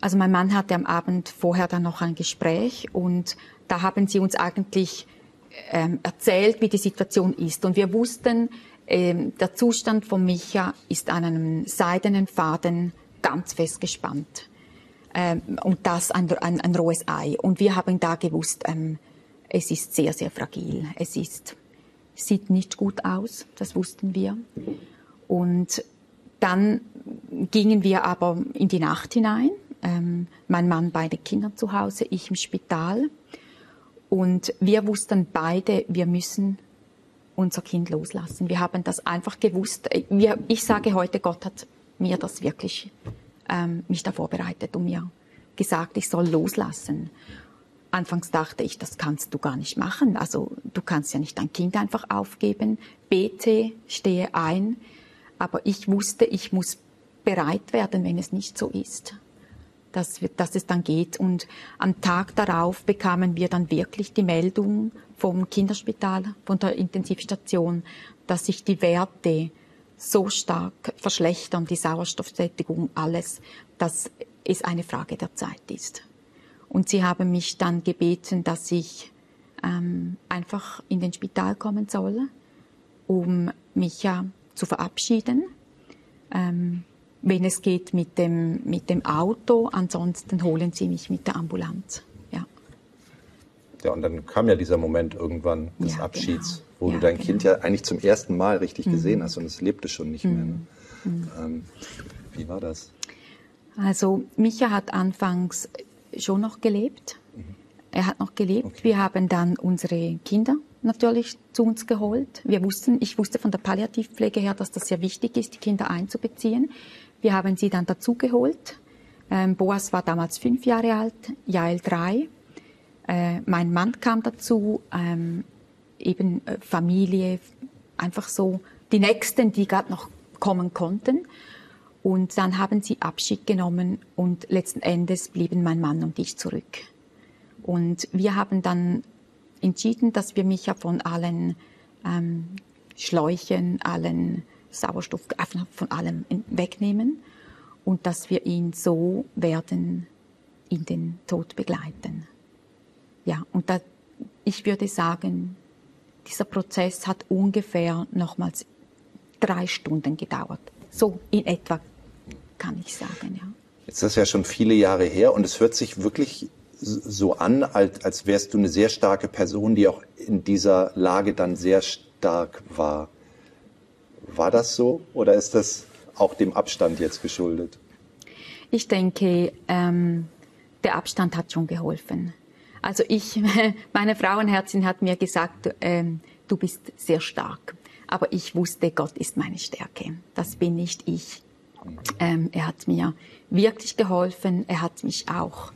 Also mein Mann hatte am Abend vorher dann noch ein Gespräch und da haben sie uns eigentlich erzählt, wie die Situation ist. Und wir wussten, der Zustand von Micha ist an einem seidenen Faden ganz fest gespannt. Und das ein rohes Ei. Und wir haben da gewusst, es ist sehr, sehr fragil. Sieht nicht gut aus, das wussten wir. Und dann gingen wir aber in die Nacht hinein. Mein Mann bei den Kindern zu Hause, ich im Spital. Und wir wussten beide, wir müssen unser Kind loslassen. Wir haben das einfach gewusst. Ich sage heute, Gott hat mir das wirklich, mich da vorbereitet und mir gesagt, ich soll loslassen. Anfangs dachte ich, das kannst du gar nicht machen. Also du kannst ja nicht dein Kind einfach aufgeben. Bete, stehe ein. Aber ich wusste, ich muss bereit werden, wenn es nicht so ist, dass es dann geht. Und am Tag darauf bekamen wir dann wirklich die Meldung vom Kinderspital, von der Intensivstation, dass sich die Werte so stark verschlechtern, die Sauerstoffsättigung, alles, dass es eine Frage der Zeit ist. Und sie haben mich dann gebeten, dass ich einfach in den Spital kommen soll, um mich ja zu verabschieden. Wenn es geht mit dem Auto, ansonsten holen sie mich mit der Ambulanz. Ja. Ja, und dann kam ja dieser Moment irgendwann des Abschieds, genau. wo du dein Kind ja eigentlich zum ersten Mal richtig gesehen hast und es lebte schon nicht mehr. Ne? Wie war das? Also Micha hat anfangs schon noch gelebt. Er hat noch gelebt. Okay. Wir haben dann unsere Kinder natürlich zu uns geholt. Ich wusste von der Palliativpflege her, dass das sehr wichtig ist, die Kinder einzubeziehen. Wir haben sie dann dazugeholt. Boas war damals 5 Jahre alt, Jael 3. Mein Mann kam dazu, eben Familie, einfach so die Nächsten, die gerade noch kommen konnten. Und dann haben sie Abschied genommen und letzten Endes blieben mein Mann und ich zurück. Und wir haben dann entschieden, dass wir Micha von allen Schläuchen, allen Sauerstoff, von allem wegnehmen und dass wir ihn so werden in den Tod begleiten. Ja, und ich würde sagen, dieser Prozess hat ungefähr nochmals 3 Stunden gedauert. So in etwa kann ich sagen, ja. Jetzt ist das ja schon viele Jahre her und es hört sich wirklich so an, als wärst du eine sehr starke Person, die auch in dieser Lage dann sehr stark war. War das so oder ist das auch dem Abstand jetzt geschuldet? Ich denke, der Abstand hat schon geholfen. Also meine Frauenherzin hat mir gesagt, du bist sehr stark. Aber ich wusste, Gott ist meine Stärke. Das bin nicht ich. Er hat mir wirklich geholfen. Er hat mich auch.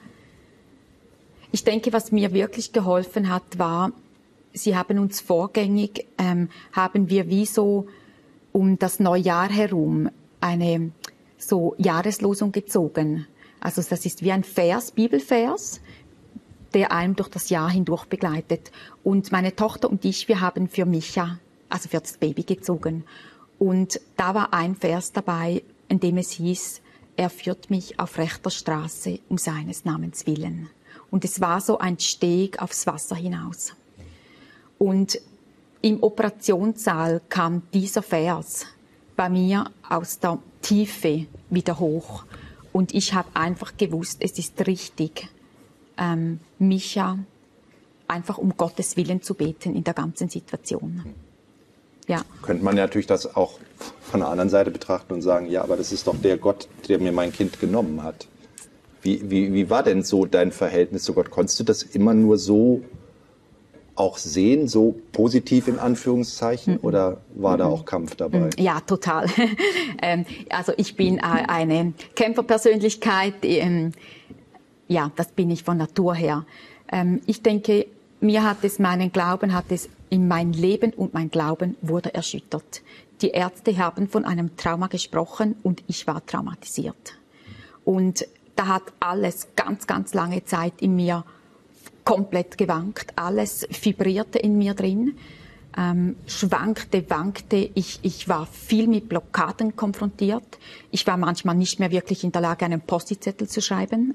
Ich denke, was mir wirklich geholfen hat, war, sie haben uns vorgängig, haben wir wie so um das Neujahr herum eine so Jahreslosung gezogen. Also das ist wie ein Vers, Bibelvers, der einem durch das Jahr hindurch begleitet. Und meine Tochter und ich, wir haben für Micha, also für das Baby gezogen. Und da war ein Vers dabei, in dem es hieß, er führt mich auf rechter Straße um seines Namens willen. Und es war so ein Steg aufs Wasser hinaus. Und im Operationssaal kam dieser Vers bei mir aus der Tiefe wieder hoch. Und ich habe einfach gewusst, es ist richtig, Micha einfach um Gottes Willen zu beten in der ganzen Situation. Ja. Könnte man natürlich das auch von der anderen Seite betrachten und sagen, ja, aber das ist doch der Gott, der mir mein Kind genommen hat. Wie war denn so dein Verhältnis zu Gott? Konntest du das immer nur so auch sehen, so positiv in Anführungszeichen, oder war da auch Kampf dabei? Ja, total. Also ich bin eine Kämpferpersönlichkeit. Ja, das bin ich von Natur her. Ich denke, meinen Glauben hat es in mein Leben und mein Glauben wurde erschüttert. Die Ärzte haben von einem Trauma gesprochen und ich war traumatisiert. Und da hat alles ganz, ganz lange Zeit in mir komplett gewankt. Alles vibrierte in mir drin, schwankte, wankte. Ich war viel mit Blockaden konfrontiert. Ich war manchmal nicht mehr wirklich in der Lage, einen Post-it-Zettel zu schreiben.